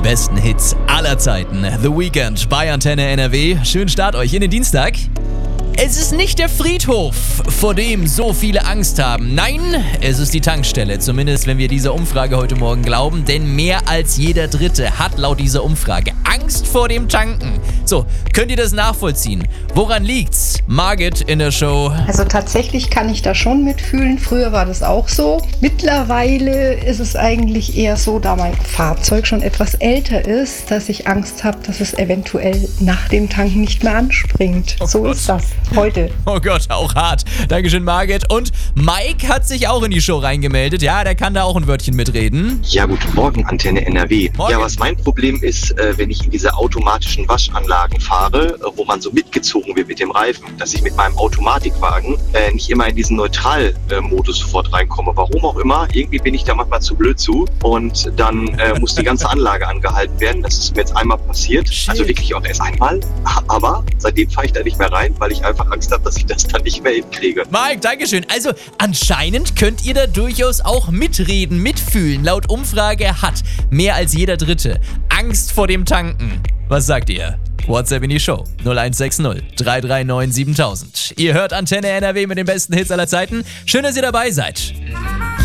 besten Hits aller Zeiten. The Weeknd bei Antenne NRW. Schönen Start euch in den Dienstag. Es ist nicht der Friedhof, vor dem so viele Angst haben. Nein, es ist die Tankstelle. Zumindest, wenn wir dieser Umfrage heute Morgen glauben. Denn mehr als jeder Dritte hat laut dieser Umfrage Angst vor dem Tanken. So, könnt ihr das nachvollziehen? Woran liegt's? Margit in der Show. Also tatsächlich kann ich da schon mitfühlen. Früher war das auch so. Mittlerweile ist es eigentlich eher so, da mein Fahrzeug schon etwas älter ist, dass ich Angst habe, dass es eventuell nach dem Tanken nicht mehr anspringt. So ist das heute. Oh Gott, auch hart. Dankeschön, Margit. Und Mike hat sich auch in die Show reingemeldet. Ja, der kann da auch ein Wörtchen mitreden. Ja, guten Morgen, Antenne NRW. Morgen. Ja, was mein Problem ist, wenn ich in diese automatischen Waschanlagen fahre, wo man so mitgezogen wird mit dem Reifen, dass ich mit meinem Automatikwagen nicht immer in diesen Neutral-Modus sofort reinkomme. Warum auch immer, irgendwie bin ich da manchmal zu blöd zu und dann muss die ganze Anlage angehalten werden. Das ist mir jetzt einmal passiert, also wirklich auch erst einmal, aber seitdem fahre ich da nicht mehr rein, weil ich einfach Angst habe, dass ich das dann nicht mehr hinkriege. Mike, Dankeschön. Also anscheinend könnt ihr da durchaus auch mitreden, mitfühlen. Laut Umfrage hat mehr als jeder Dritte Angst vor dem Tanken. Was sagt ihr? WhatsApp in die Show 0160 339 7000. Ihr hört Antenne NRW mit den besten Hits aller Zeiten. Schön, dass ihr dabei seid.